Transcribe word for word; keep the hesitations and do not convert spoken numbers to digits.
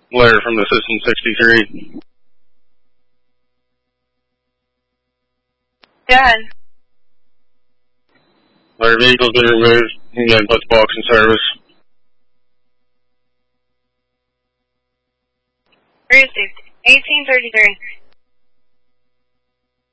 Letter from the System sixty-three. Go ahead. Letter vehicle's been removed. You can put the box in service. Received. eighteen thirty-three.